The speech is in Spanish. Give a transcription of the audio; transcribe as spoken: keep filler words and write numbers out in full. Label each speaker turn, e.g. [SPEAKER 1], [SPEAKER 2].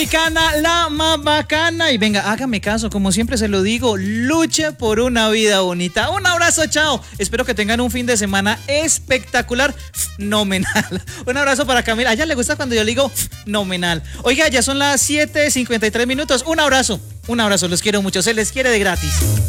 [SPEAKER 1] Mexicana, la más bacana. Y venga, hágame caso, como siempre se lo digo, luche por una vida bonita. Un abrazo, chao. Espero que tengan un fin de semana espectacular, fenomenal. Un abrazo para Camila. A ella le gusta cuando yo le digo fenomenal. Oiga, ya son las siete cincuenta y tres minutos. Un abrazo, un abrazo, los quiero mucho, se les quiere de gratis.